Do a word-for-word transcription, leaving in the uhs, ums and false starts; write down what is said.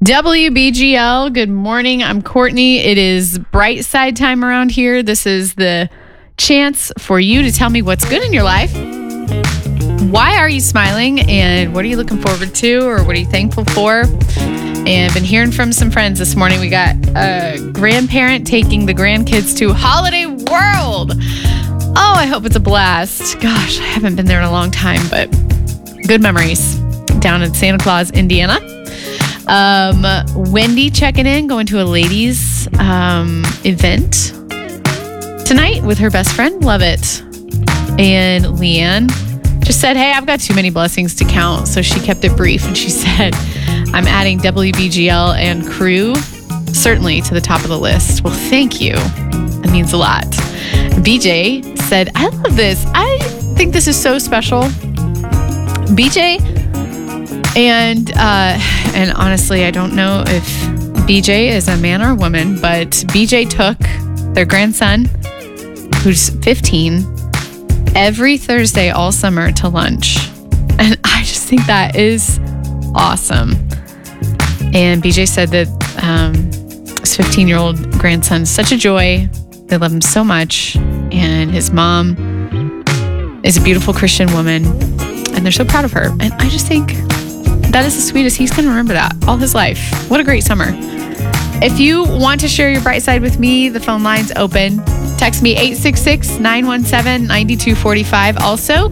W B G L, good morning. I'm Courtney. It is bright side time around here. This is the chance for you to tell me what's good in your life. Why are you smiling? And what are you looking forward to? Or what are you thankful for? And I've been hearing from some friends this morning. We got a grandparent taking the grandkids to Holiday World. Oh, I hope it's a blast. Gosh, I haven't been there in a long time, but good memories down in Santa Claus, Indiana. Um, Wendy checking in, going to a ladies um, event tonight with her best friend. Love it. And Leanne just said, hey, I've got too many blessings to count. So she kept it brief and she said, I'm adding W B G L and crew certainly to the top of the list. Well, thank you. That means a lot. B J said, I love this. I think this is so special. B J and uh, and honestly, I don't know if B J is a man or a woman, but B J took their grandson, who's fifteen, every Thursday all summer to lunch. And I just think that is awesome. And B J said that um, his fifteen-year-old grandson is such a joy. They love him so much. And his mom is a beautiful Christian woman. And they're so proud of her. And I just think that is the sweetest. He's going to remember that all his life. What a great summer. If you want to share your bright side with me, the phone line's open. Text me eight six six, nine one seven, nine two four five. Also,